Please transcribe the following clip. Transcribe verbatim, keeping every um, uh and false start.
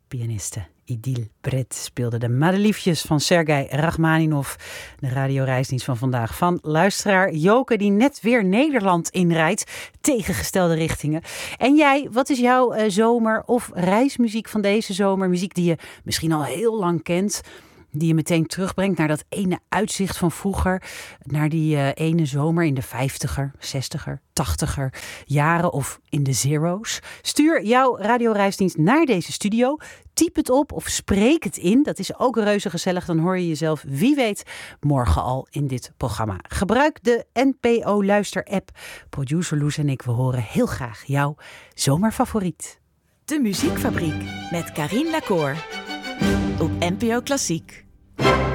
Pianiste Idil Bret speelde de Madeliefjes van Sergei Rachmaninov. De radioreisdienst van vandaag van luisteraar Joke, die net weer Nederland inrijdt. Tegengestelde richtingen. En jij, wat is jouw uh, zomer- of reismuziek van deze zomer? Muziek die je misschien al heel lang kent. Die je meteen terugbrengt naar dat ene uitzicht van vroeger. Naar die uh, ene zomer in de vijftiger, zestiger, tachtiger jaren of in de zero's. Stuur jouw radioreisdienst naar deze studio. Typ het op of spreek het in. Dat is ook reuze gezellig. Dan hoor je jezelf, wie weet, morgen al in dit programma. Gebruik de N P O Luister app. Producer Loes en ik, we horen heel graag jouw zomerfavoriet. De Muziekfabriek met Carien Lacour op N P O Klassiek.